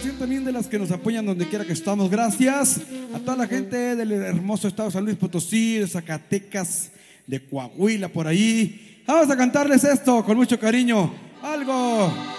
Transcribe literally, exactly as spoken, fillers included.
canción también de las que nos apoyan donde quiera que estamos. Gracias a toda la gente del hermoso estado de San Luis Potosí, de Zacatecas, de Coahuila, por ahí. Vamos a cantarles esto con mucho cariño. Algo